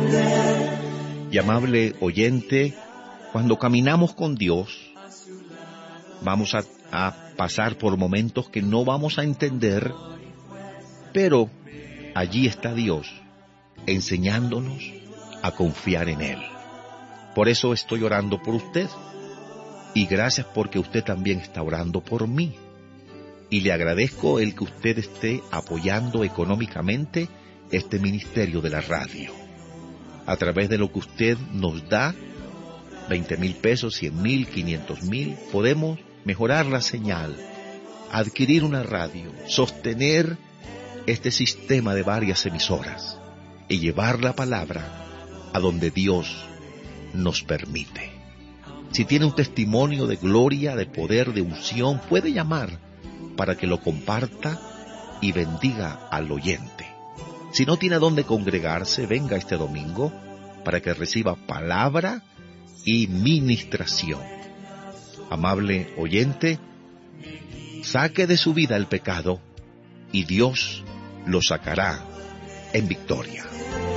Y amable oyente, cuando caminamos con Dios, vamos a pasar por momentos que no vamos a entender, pero allí está Dios, enseñándonos a confiar en Él. Por eso estoy orando por usted, y gracias porque usted también está orando por mí. Y le agradezco el que usted esté apoyando económicamente este ministerio de la radio. A través de lo que usted nos da, 20,000 pesos, 100,000, 500,000, podemos mejorar la señal, adquirir una radio, sostener este sistema de varias emisoras y llevar la palabra a donde Dios nos permite. Si tiene un testimonio de gloria, de poder, de unción, puede llamar para que lo comparta y bendiga al oyente. Si no tiene dónde congregarse, venga este domingo para que reciba palabra y ministración. Amable oyente, saque de su vida el pecado y Dios lo sacará en victoria.